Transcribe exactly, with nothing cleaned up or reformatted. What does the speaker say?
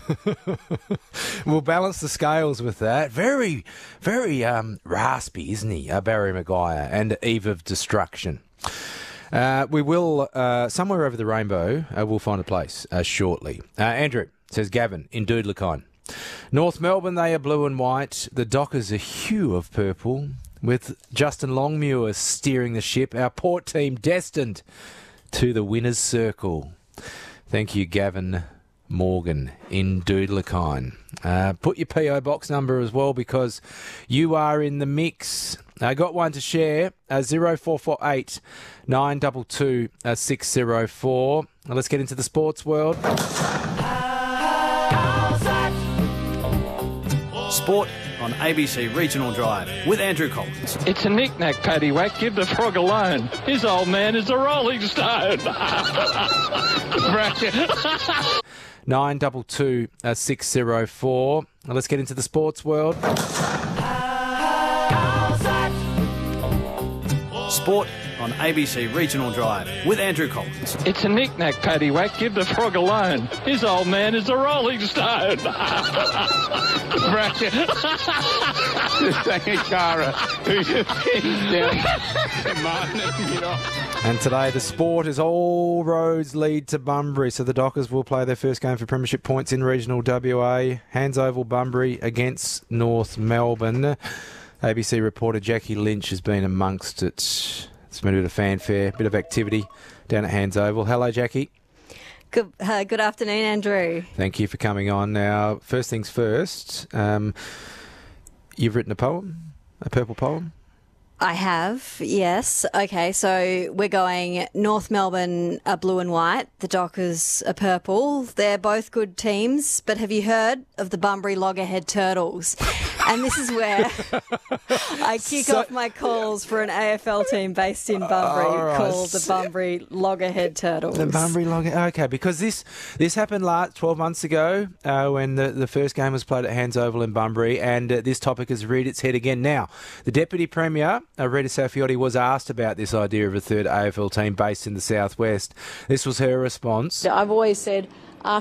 We'll balance the scales with that. Very, very um, raspy, isn't he, uh, Barry Maguire, and Eve of Destruction. Uh, we will, uh, somewhere over the rainbow, uh, we'll find a place uh, shortly. Uh, Andrew, says Gavin, in Doodlakine. North Melbourne, they are blue and white. The Dockers a hue of purple, with Justin Longmuir steering the ship. Our port team destined to the winner's circle. Thank you, Gavin Morgan in Doodlakine. Uh, put your P O box number as well, because you are in the mix. I got one to share, uh, zero four four eight nine two two six zero four. Now let's get into the sports world. Sport on A B C Regional Drive with Andrew Collins. It's a knick-knack, paddywhack. Give the frog a His old man is a Rolling Stone. nine two two six zero four. Now let's get into the sports world. Sport on A B C Regional Drive with Andrew Collins. It's a knick-knack, paddywhack. Give the frog a His old man is a Rolling Stone. And today the sport is all roads lead to Bunbury, so the Dockers will play their first game for premiership points in regional W A. Hands Oval Bunbury against North Melbourne. A B C reporter Jackie Lynch has been amongst it. It's been a bit of fanfare, a bit of activity down at Hands Oval. Hello, Jackie. Good, uh, good afternoon, Andrew. Thank you for coming on. Now, first things first, um, you've written a poem, a purple poem? I have, yes. Okay, so we're going North Melbourne are blue and white, the Dockers are purple. They're both good teams, but have you heard of the Bunbury Loggerhead Turtles? And this is where I kick so, off my calls for an A F L team based in Bunbury right. called the Bunbury Loggerhead Turtles. The Bunbury Loggerhead, okay, because this this happened last twelve months ago uh, when the, the first game was played at Hands Oval in Bunbury, and uh, this topic has reared its head again. Now, the Deputy Premier, uh, Rita Saffioti, was asked about this idea of a third A F L team based in the southwest. This was her response. I've always said,